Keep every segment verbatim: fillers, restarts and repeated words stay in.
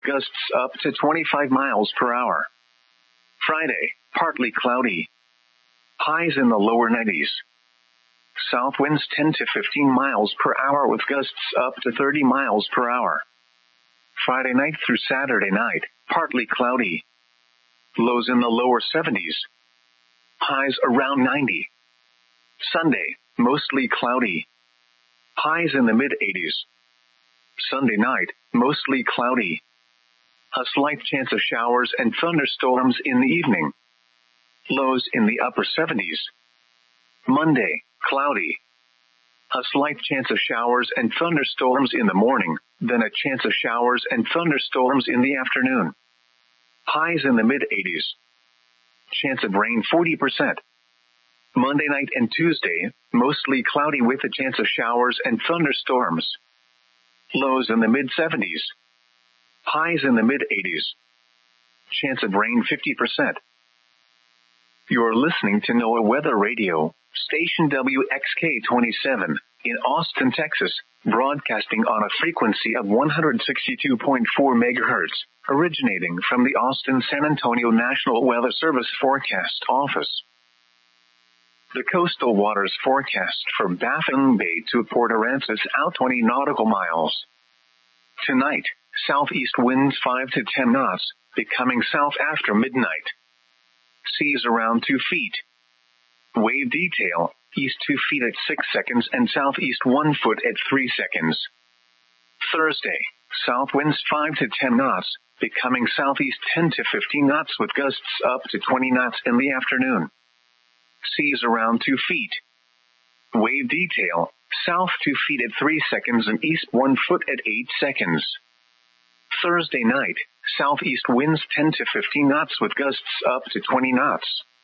gusts up to twenty-five miles per hour. Friday, partly cloudy. Highs in the lower nineties. South winds ten to fifteen miles per hour with gusts up to thirty miles per hour. Friday night through Saturday night, partly cloudy. Lows in the lower seventies. Highs around ninety. Sunday, mostly cloudy. Highs in the mid-eighties. Sunday night, mostly cloudy. A slight chance of showers and thunderstorms in the evening. Lows in the upper seventies. Monday, cloudy. A slight chance of showers and thunderstorms in the morning, then a chance of showers and thunderstorms in the afternoon. Highs in the mid-eighties. Chance of rain forty percent. Monday night and Tuesday, mostly cloudy with a chance of showers and thunderstorms. Lows in the mid-seventies. Highs in the mid-eighties. Chance of rain fifty percent. You're listening to NOAA Weather Radio, station W X K twenty-seven, in Austin, Texas, broadcasting on a frequency of one hundred sixty-two point four megahertz, originating from the Austin-San Antonio National Weather Service Forecast Office. The coastal waters forecast for Baffin Bay to Port Aransas out twenty nautical miles. Tonight, southeast winds five to ten knots, becoming south after midnight. Seas around two feet. Wave detail, east two feet at six seconds and southeast one foot at three seconds. Thursday, south winds five to ten knots, becoming southeast ten to fifteen knots with gusts up to twenty knots in the afternoon. Seas around two feet. Wave detail, south two feet at three seconds and east one foot at eight seconds. Thursday night, southeast winds ten to fifteen knots with gusts up to twenty knots.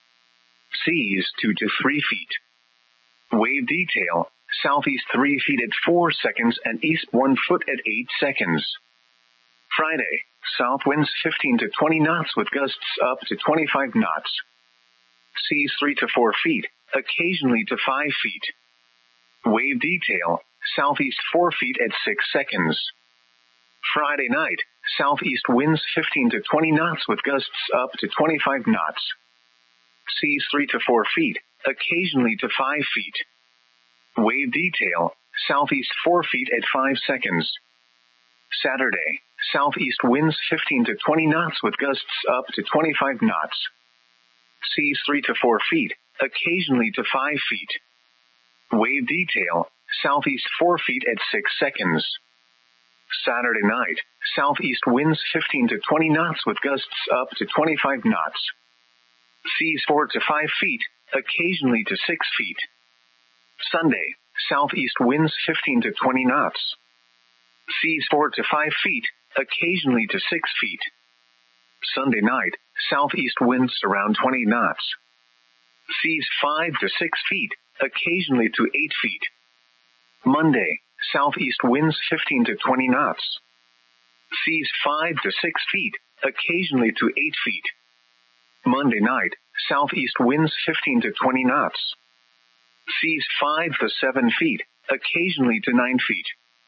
Seas two to three feet. Wave detail, southeast three feet at four seconds and east one foot at eight seconds. Friday, south winds fifteen to twenty knots with gusts up to twenty-five knots. Seas three to four feet, occasionally to five feet. Wave detail, southeast four feet at six seconds. Friday night, southeast winds fifteen to twenty knots with gusts up to twenty-five knots. Seas three to four feet, occasionally to five feet. Wave detail, southeast four feet at five seconds. Saturday, southeast winds fifteen to twenty knots with gusts up to twenty-five knots. Seas three to four feet, occasionally to five feet. Wave detail, southeast four feet at six seconds. Saturday night, southeast winds fifteen to twenty knots with gusts up to twenty-five knots. Seas four to five feet, occasionally to six feet. Sunday, southeast winds fifteen to twenty knots. Seas four to five feet, occasionally to six feet. Sunday night, southeast winds around twenty knots. Seas five to six feet, occasionally to eight feet. Monday, southeast winds fifteen to twenty knots. Seas five to six feet, occasionally to eight feet. Monday night, southeast winds fifteen to twenty knots. Seas five to seven feet, occasionally to nine feet.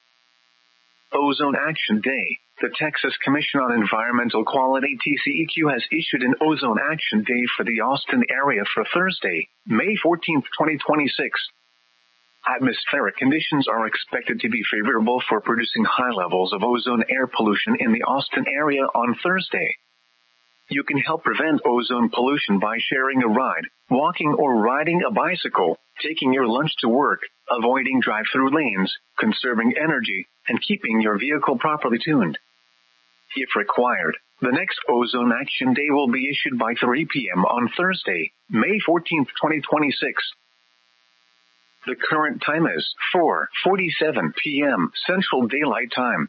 Ozone Action Day. The Texas Commission on Environmental Quality T C E Q has issued an Ozone Action Day for the Austin area for Thursday, May fourteenth, twenty twenty-six. Atmospheric conditions are expected to be favorable for producing high levels of ozone air pollution in the Austin area on Thursday. You can help prevent ozone pollution by sharing a ride, walking or riding a bicycle, taking your lunch to work, avoiding drive-through lanes, conserving energy, and keeping your vehicle properly tuned. If required, the next Ozone Action Day will be issued by three p.m. on Thursday, May fourteenth, twenty twenty-six. The current time is four forty-seven p.m. Central Daylight Time.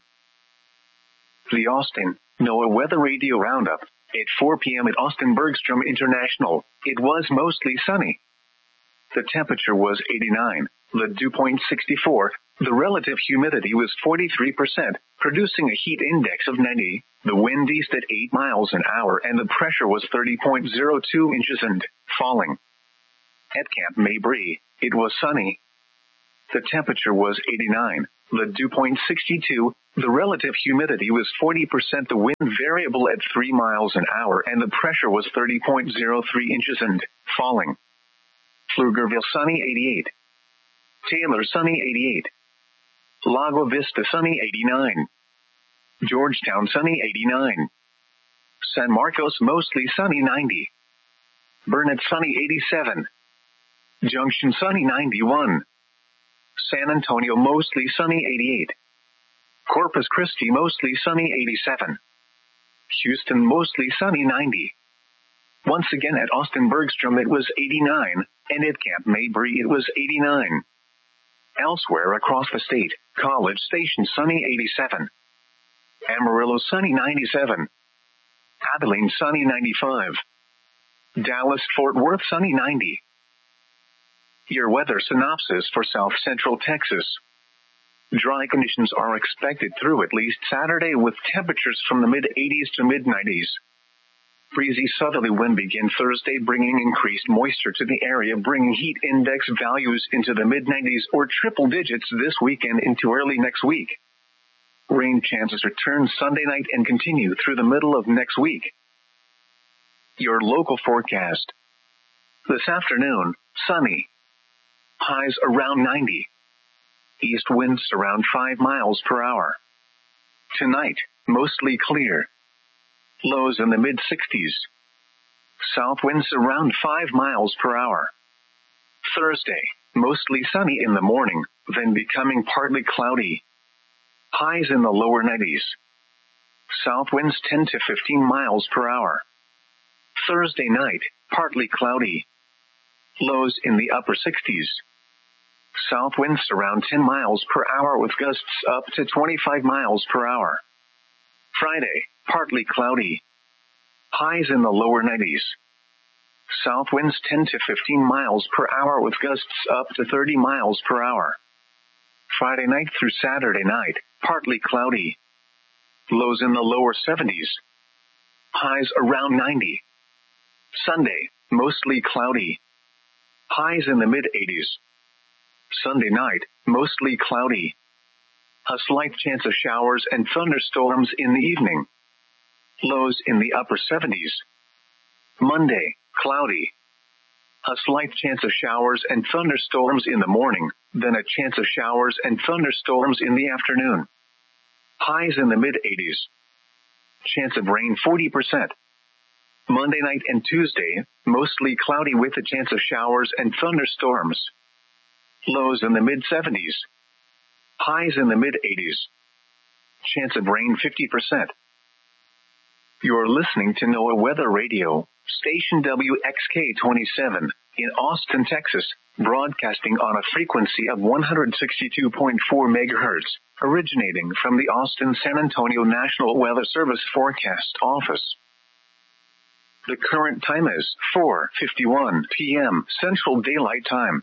The Austin NOAA Weather Radio Roundup. At four p.m. at Austin Bergstrom International, it was mostly sunny. The temperature was eighty-nine, the dew point sixty-four, the relative humidity was forty-three percent, producing a heat index of ninety, the wind east at eight miles an hour, and the pressure was thirty point zero two inches and falling. At Camp Mabry, it was sunny. The temperature was eighty-nine, the dew point sixty-two, the relative humidity was forty percent, the wind variable at three miles an hour, and the pressure was thirty point zero three inches and falling. Pflugerville sunny eighty-eight. Taylor sunny eighty-eight. Lago Vista sunny eighty-nine. Georgetown sunny eighty-nine. San Marcos mostly sunny ninety. Burnett sunny eighty-seven. Junction sunny ninety-one. San Antonio mostly sunny eighty-eight. Corpus Christi mostly sunny eighty-seven. Houston mostly sunny ninety. Once again at Austin Bergstrom it was eighty-nine, and at Camp Mabry it was eighty-nine. Elsewhere across the state, College Station sunny eighty-seven. Amarillo sunny ninety-seven. Abilene sunny ninety-five. Dallas Fort Worth sunny ninety. Your weather synopsis for South Central Texas. Dry conditions are expected through at least Saturday with temperatures from the mid-eighties to mid-nineties. Breezy southerly wind begin Thursday, bringing increased moisture to the area, bringing heat index values into the mid-nineties or triple digits this weekend into early next week. Rain chances return Sunday night and continue through the middle of next week. Your local forecast. This afternoon, sunny. Highs around ninety. East winds around five miles per hour. Tonight, mostly clear. Lows in the mid-sixties. South winds around five miles per hour. Thursday, mostly sunny in the morning, then becoming partly cloudy. Highs in the lower nineties. South winds ten to fifteen miles per hour. Thursday night, partly cloudy. Lows in the upper sixties. South winds around ten miles per hour with gusts up to twenty-five miles per hour. Friday, partly cloudy. Highs in the lower nineties. South winds ten to fifteen miles per hour with gusts up to thirty miles per hour. Friday night through Saturday night, partly cloudy. Lows in the lower seventies. Highs around ninety. Sunday, mostly cloudy. Highs in the mid-eighties. Sunday night, mostly cloudy. A slight chance of showers and thunderstorms in the evening. Lows in the upper seventies. Monday, cloudy. A slight chance of showers and thunderstorms in the morning, then a chance of showers and thunderstorms in the afternoon. Highs in the mid-eighties. Chance of rain forty percent. Monday night and Tuesday, mostly cloudy with a chance of showers and thunderstorms. Lows in the mid-seventies. Highs in the mid-eighties. Chance of rain fifty percent. You're listening to NOAA Weather Radio, station W X K twenty-seven, in Austin, Texas, broadcasting on a frequency of one hundred sixty-two point four megahertz, originating from the Austin-San Antonio National Weather Service Forecast Office. The current time is four fifty-one p.m. Central Daylight Time.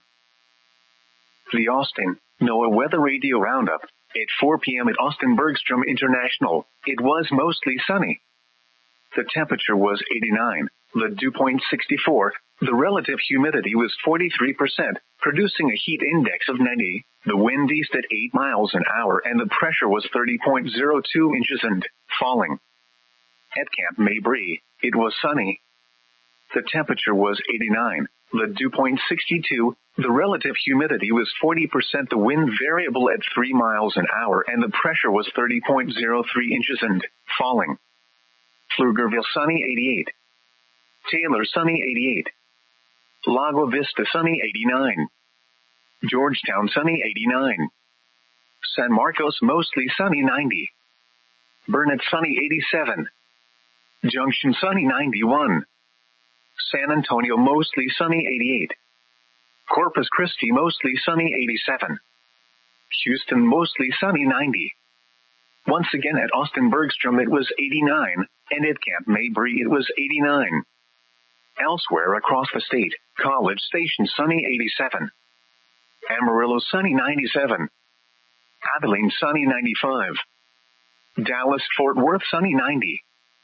The Austin NOAA Weather Radio Roundup. At four p.m. at Austin Bergstrom International, it was mostly sunny. The temperature was eighty-nine, the dew point sixty-four, the relative humidity was forty-three percent, producing a heat index of ninety, the wind east at eight miles an hour, and the pressure was thirty point zero two inches and falling. At Camp Mabry, it was sunny. The temperature was eighty-nine, the dew point sixty-two, the relative humidity was forty percent, the wind variable at three miles an hour, and the pressure was thirty point zero three inches and falling. Pflugerville sunny eighty-eight. Taylor sunny eighty-eight. Lago Vista sunny eighty-nine. Georgetown sunny eighty-nine. San Marcos mostly sunny ninety. Burnett sunny eighty-seven. Junction sunny ninety-one. San Antonio mostly sunny eighty-eight. Corpus Christi mostly sunny eighty-seven. Houston mostly sunny ninety. Once again at Austin Bergstrom it was eighty-nine, and at Camp Mabry it was eighty-nine. Elsewhere across the state, College Station sunny eighty-seven. Amarillo sunny ninety-seven. Abilene sunny ninety-five. Dallas Fort Worth sunny ninety.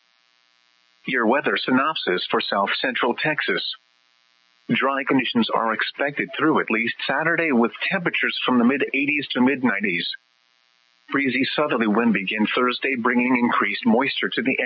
Your weather synopsis for South Central Texas. Dry conditions are expected through at least Saturday with temperatures from the mid-eighties to mid-nineties. Breezy southerly wind begin Thursday, bringing increased moisture to the